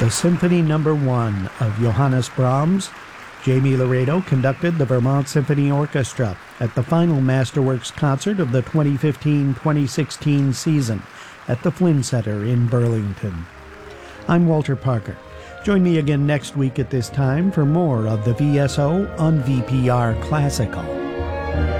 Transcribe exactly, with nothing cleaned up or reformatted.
the Symphony Number One of Johannes Brahms. Jamie Laredo conducted the Vermont Symphony Orchestra at the final Masterworks concert of the twenty fifteen twenty sixteen season at the Flynn Center in Burlington. I'm Walter Parker. Join me again next week at this time for more of the V S O on V P R Classical.